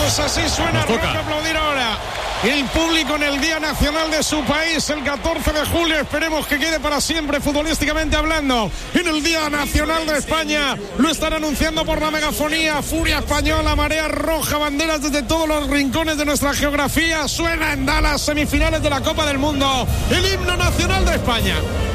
Pues así suena, toca aplaudir ahora el público en el Día Nacional de su país, el 14 de julio. Esperemos que quede para siempre, futbolísticamente hablando, en el Día Nacional de España. Lo están anunciando por la megafonía. Furia española, marea roja, banderas desde todos los rincones de nuestra geografía. Suena en Dallas, semifinales de la Copa del Mundo, el himno nacional de España.